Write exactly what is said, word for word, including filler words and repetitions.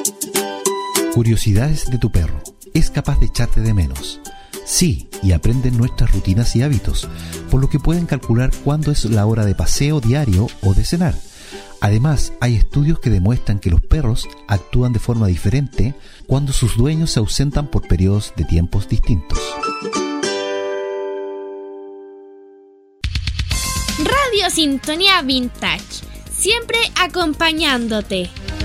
Curiosidades de tu perro. Es capaz de echarte de menos. Sí, y aprenden nuestras rutinas y hábitos, por lo que pueden calcular cuándo es la hora de paseo diario o de cenar. Además, hay estudios que demuestran que los perros actúan de forma diferente cuando sus dueños se ausentan por periodos de tiempos distintos. Radio Sintonía Vintage, siempre acompañándote.